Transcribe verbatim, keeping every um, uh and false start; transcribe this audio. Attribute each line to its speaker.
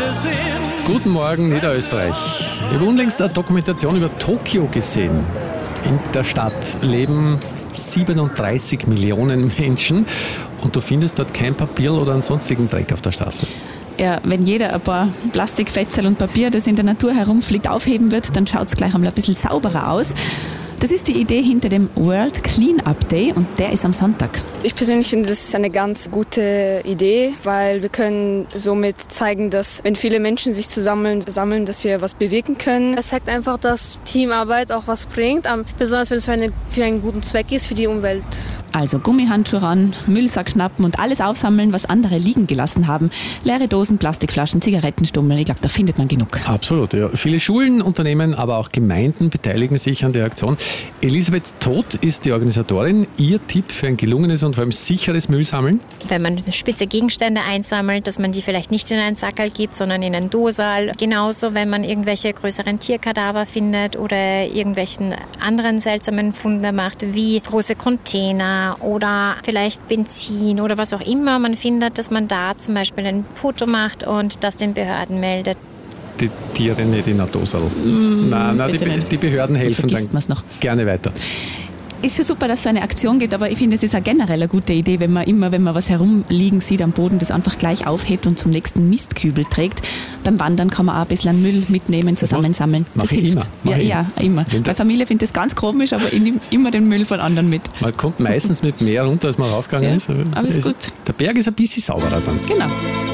Speaker 1: Freunde sind.
Speaker 2: Guten Morgen, Niederösterreich. Ich habe unlängst eine Dokumentation über Tokio gesehen. In der Stadt leben siebenunddreißig Millionen Menschen und du findest dort kein Papier oder einen sonstigen Dreck auf der Straße.
Speaker 3: Ja, wenn jeder ein paar Plastikfetzel und Papier, das in der Natur herumfliegt, aufheben wird, dann schaut es gleich einmal ein bisschen sauberer aus. Das ist die Idee hinter dem World Clean-Up Day und der ist am Sonntag.
Speaker 4: Ich persönlich finde, das ist eine ganz gute Idee, weil wir können somit zeigen, dass wenn viele Menschen sich zusammen sammeln, dass wir was bewirken können.
Speaker 5: Es zeigt einfach, dass Teamarbeit auch was bringt, besonders wenn es für, eine, für einen guten Zweck ist, für die Umwelt.
Speaker 3: Also Gummihandschuhe ran, Müllsack schnappen und alles aufsammeln, was andere liegen gelassen haben. Leere Dosen, Plastikflaschen, Zigarettenstummel, ich glaube, da findet man genug.
Speaker 2: Absolut, ja. Viele Schulen, Unternehmen, aber auch Gemeinden beteiligen sich an der Aktion. Elisabeth Todt ist die Organisatorin. Ihr Tipp für ein gelungenes und vor allem sicheres Müllsammeln?
Speaker 6: Wenn man spitze Gegenstände einsammelt, dass man die vielleicht nicht in einen Sackerl gibt, sondern in einen Dosal. Genauso, wenn man irgendwelche größeren Tierkadaver findet oder irgendwelchen anderen seltsamen Funde macht, wie große Container oder vielleicht Benzin oder was auch immer man findet, dass man da zum Beispiel ein Foto macht und das den Behörden meldet.
Speaker 2: Die Tiere nicht in einer Dose. Mm, nein, nein, die, die Behörden helfen dann
Speaker 3: noch.
Speaker 2: Gerne weiter.
Speaker 3: Ist schon super, dass es so eine Aktion gibt, aber ich finde, es ist auch generell eine gute Idee, wenn man immer, wenn man was herumliegen sieht am Boden, das einfach gleich aufhebt und zum nächsten Mistkübel trägt. Beim Wandern kann man auch ein bisschen Müll mitnehmen, zusammensammeln.
Speaker 2: Das,
Speaker 3: das hilft.
Speaker 2: Immer.
Speaker 3: Ja, ja, immer. Meine Familie findet das ganz komisch, aber ich nehme immer den Müll von anderen mit.
Speaker 2: Man kommt meistens mit mehr runter, als man raufgegangen
Speaker 3: ja,
Speaker 2: ist.
Speaker 3: Aber ist gut.
Speaker 2: Der Berg ist ein bisschen sauberer dann.
Speaker 3: Genau.